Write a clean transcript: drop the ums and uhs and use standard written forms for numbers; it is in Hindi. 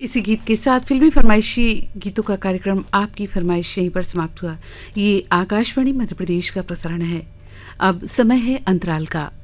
इसी गीत के साथ फिल्मी फरमाइशी गीतों का कार्यक्रम आपकी फरमाइश यहीं पर समाप्त हुआ। ये आकाशवाणी मध्य प्रदेश का प्रसारण है। अब समय है अंतराल का।